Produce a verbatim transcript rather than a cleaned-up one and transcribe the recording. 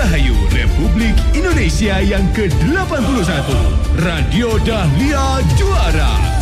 Dirgahayu Republik Indonesia yang ke delapan puluh satu. Radio Dahlia juara.